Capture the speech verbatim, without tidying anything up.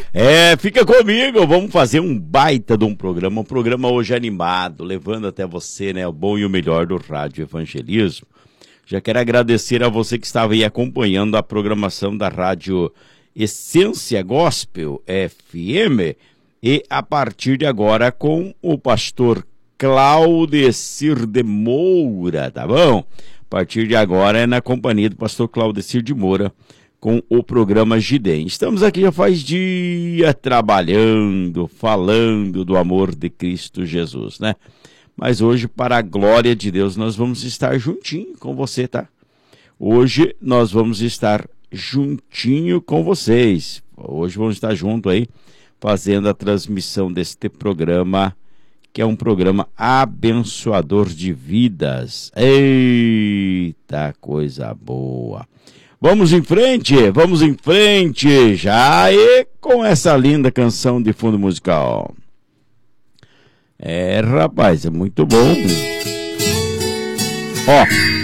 É, fica comigo, vamos fazer um baita de um programa, um programa hoje animado, levando até você, né, o bom e o melhor do Rádio Evangelismo. Já quero agradecer a você que estava aí acompanhando a programação da Rádio Essência Gospel F M e a partir de agora com o pastor Claudecir de Moura, tá bom? A partir de agora é na companhia do pastor Claudecir de Moura com o programa Gidem. Estamos aqui já faz dia trabalhando, falando do amor de Cristo Jesus, né? Mas hoje, para a glória de Deus, nós vamos estar juntinho com você, tá? Hoje nós vamos estar juntinho com vocês. Hoje vamos estar junto aí, fazendo a transmissão deste programa, que é um programa abençoador de vidas. Eita, coisa boa! Vamos em frente, vamos em frente, já e com essa linda canção de fundo musical. É, rapaz, é muito bom. Ó.